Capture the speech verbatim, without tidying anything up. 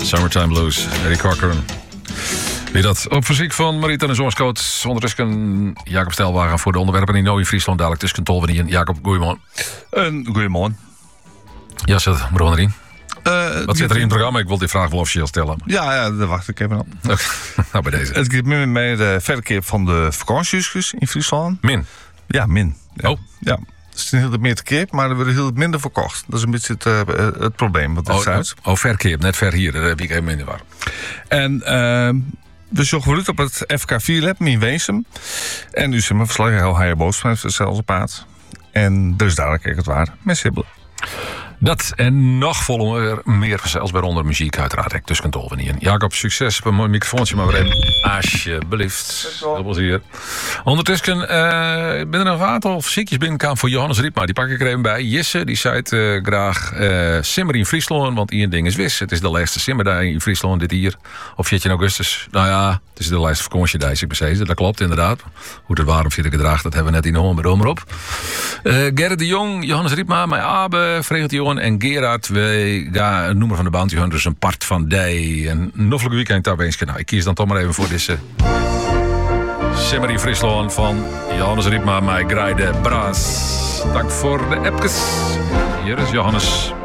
Summertime Blues, Eddie Cochran. Wie dat op fysiek van Marita en Zoonscoot. Ondertussen Jacob Stelwagen voor de onderwerpen in in Friesland. Dadelijk tussen Tolven en Jacob, goeiemorgen. Een goeiemorgen. Ja, zet mevrouw erin. Uh, Wat zit er in het programma? Ik wil die vraag wel officieel stellen. Ja, ja, daar wacht ik even op. Nou, bij deze. Het gaat min met de verkeer van de vakantiesjes in Friesland. Min? Ja, min. Ja. Oh. Ja. Het is heel meer te keer, maar er wordt heel minder verkocht. Dat is een beetje het, uh, het probleem. Wat het oh, Zuid. oh, verkeer. Net ver hier. Daar heb ik even minder waar. En uh, we zoeken vooruit op het F K vier Lab in Weesum. En nu zijn we verslagen heel haaien boos van hetzelfde paard. En dus daar kijk het waar. Met Sibbelen. Dat en nog voller meer zelfs bij onder muziek uiteraard. Ik tussen Tolven in. Jacob, succes op een microfoontje maar weer even. Alsjeblieft. Dat was hier. Ondertussen uh, ben er nog een aantal ziekjes binnenkant voor Johannes Riepma. Die pak ik er even bij. Jesse, die zei uh, graag uh, simmer in Friesland, want één ding is wis. Het is de laatste simmerdag in Friesland dit hier. Op veertien augustus. Nou ja, het is de laatste vakantiedag ik bezig. Dat klopt inderdaad. Hoe het waarom zit ik gedragen, dat hebben we net in de hoorn maar op. Uh, Gerrit de Jong, Johannes Riepma, mijn Abe, Vreugd Johan en Gerard, wij gaan het noemer van de Bounty Hunters een part van day. En nog een weekend daar eens. Nou, ik kies dan toch maar even voor deze Simmer in Friesland van Johannes Riepma, mij Graaide Braas. Dank voor de appjes. Hier is Johannes.